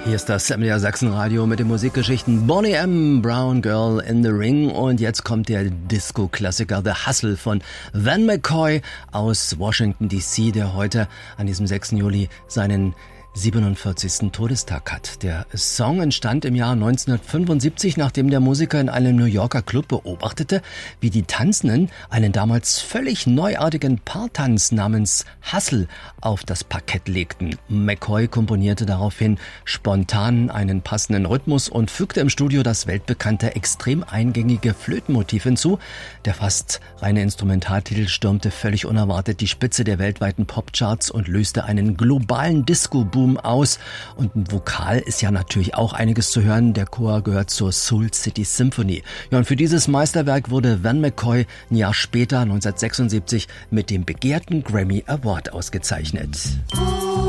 Hier ist das MDR Sachsenradio mit den Musikgeschichten Boney M. Brown Girl in the Ring. Und jetzt kommt der Disco-Klassiker The Hustle von Van McCoy aus Washington D.C., der heute an diesem 6. Juli seinen 47. Todestag hat. Der Song entstand im Jahr 1975, nachdem der Musiker in einem New Yorker Club beobachtete, wie die Tanzenden einen damals völlig neuartigen Paartanz namens Hustle auf das Parkett legten. McCoy komponierte daraufhin spontan einen passenden Rhythmus und fügte im Studio das weltbekannte, extrem eingängige Flötenmotiv hinzu. Der fast reine Instrumentaltitel stürmte völlig unerwartet die Spitze der weltweiten Popcharts und löste einen globalen Disco-Boom aus. Und im Vokal ist ja natürlich auch einiges zu hören. Der Chor gehört zur Soul City Symphony. Ja, und für dieses Meisterwerk wurde Van McCoy ein Jahr später, 1976, mit dem begehrten Grammy Award ausgezeichnet.